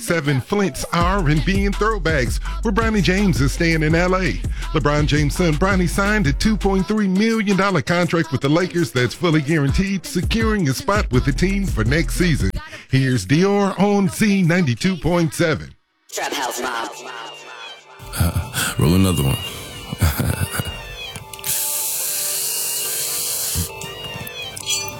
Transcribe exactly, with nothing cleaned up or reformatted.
Seven Flint's R and B and throwbacks, where Bronny James is staying in L A. LeBron James' son Bronny signed a two point three million dollars contract with the Lakers that's fully guaranteed, securing a spot with the team for next season. Here's Dior on Z ninety-two point seven. Trap House Mob. Uh, roll another one.